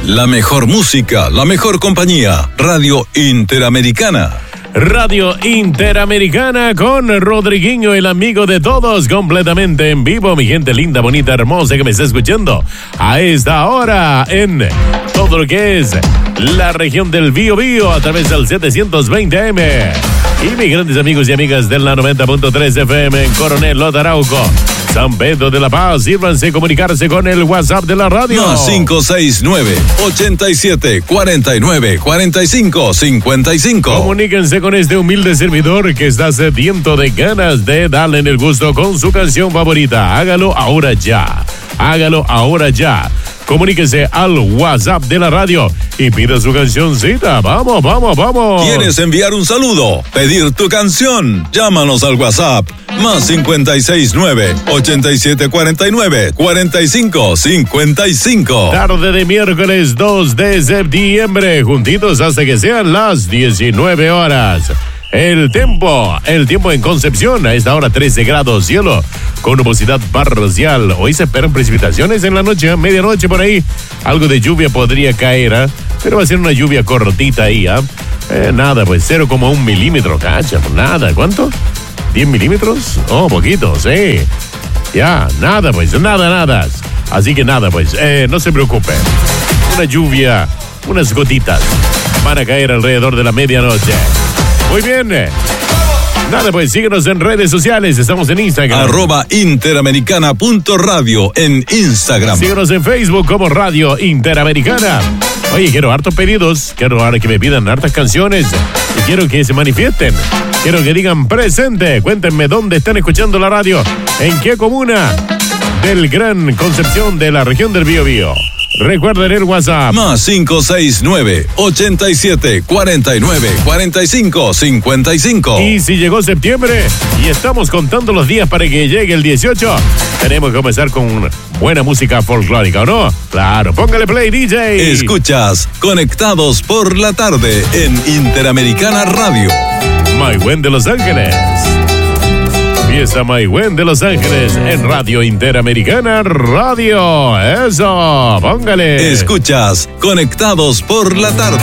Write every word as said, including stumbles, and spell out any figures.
La mejor música, la mejor compañía. Radio Interamericana. Radio Interamericana con Rodriguinho, el amigo de todos, completamente en vivo. Mi gente linda, bonita, hermosa que me está escuchando a esta hora en todo lo que es la región del Bío Bío a través del setecientos veinte A M. Y mis grandes amigos y amigas de la noventa punto tres F M en Coronel Lota Arauco, San Pedro de la Paz, sírvanse comunicarse con el WhatsApp de la radio. Más cinco seis nueve, ochenta y siete, cuarenta y nueve, cuarenta y cinco, cincuenta y cinco. Comuníquense con este humilde servidor que está sediento de ganas de darle en el gusto con su canción favorita. Hágalo ahora ya. Hágalo ahora ya. Comuníquese al WhatsApp de la radio y pida su cancioncita. Vamos, vamos, vamos. ¿Quieres enviar un saludo? ¿Pedir tu canción? Llámanos al WhatsApp. Más cincuenta y seis nueve, ochenta y siete cuarenta y nueve, cuarenta y cinco, cincuenta y cinco. Tarde de miércoles dos de septiembre. Juntitos hasta que sean las diecinueve horas. El tiempo, el tiempo en Concepción, a esta hora trece grados, cielo con nubosidad parcial. Hoy se esperan precipitaciones en la noche, a medianoche por ahí. Algo de lluvia podría caer, ¿eh? Pero va a ser una lluvia cortita ahí, ¿eh? Eh, nada, pues cero coma uno milímetro, cacha, nada. ¿Cuánto? ¿diez milímetros? Oh, poquito, sí. Ya, nada, pues, nada, nada. Así que nada, pues, eh, no se preocupe. Una lluvia, unas gotitas van a caer alrededor de la medianoche. Muy bien. Nada, pues síguenos en redes sociales. Estamos en Instagram. Arroba Interamericana punto radio en Instagram. Síguenos en Facebook como Radio Interamericana. Oye, quiero hartos pedidos. Quiero ahora que me pidan hartas canciones. Y quiero que se manifiesten. Quiero que digan presente. Cuéntenme dónde están escuchando la radio. ¿En qué comuna del Gran Concepción de la región del Bío Bío? Recuerden el WhatsApp. Más cinco seis nueve, ochenta y siete, cuarenta y nueve, cuarenta y cinco, cincuenta y cinco. Y si llegó septiembre y estamos contando los días para que llegue el dieciocho, tenemos que comenzar con buena música folclórica, ¿o no? Claro, póngale play, D J. Escuchas Conectados por la Tarde en Interamericana Radio. Maigüen de Los Ángeles. Fiesta Maigüen de Los Ángeles en Radio Interamericana Radio. Eso, póngale. Escuchas Conectados por la Tarde.